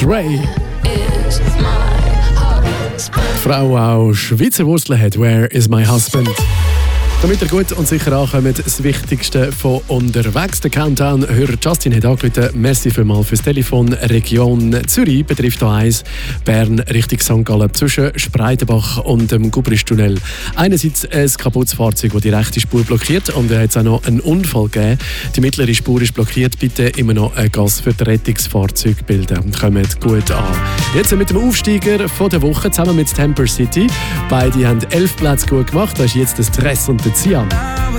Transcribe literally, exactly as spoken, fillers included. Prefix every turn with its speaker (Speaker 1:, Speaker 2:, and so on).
Speaker 1: Ray. Die Frau auch Schweizer Wurzeln hat. Where is my husband? Damit ihr gut und sicher ankommt, das Wichtigste von unterwegs. Der Countdown-Hörer Justin hat angerufen. Merci vielmals fürs Telefon. Region Zürich betrifft A eins. Bern Richtung Sankt Gallen zwischen Spreitenbach und dem Gubristunnel. Einerseits ein kaputtes Fahrzeug, das die rechte Spur blockiert, und er hat auch noch einen Unfall gegeben. Die mittlere Spur ist blockiert. Bitte immer noch ein Gas für die Rettungsfahrzeuge bilden. Kommt gut an. Jetzt mit dem Aufsteiger von der Woche zusammen mit Temper City. Beide haben elf Plätze gut gemacht. Da ist jetzt der Stress und der Zian.